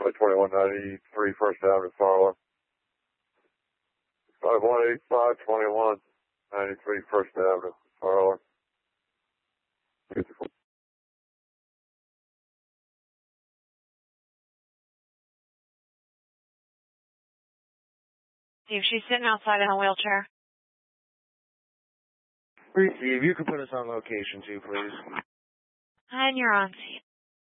2193 First Avenue, Farlow. 518521 93 First Avenue, Farlow. Steve, she's sitting outside in a wheelchair. Steve, you can put us on location too, please. And you're on.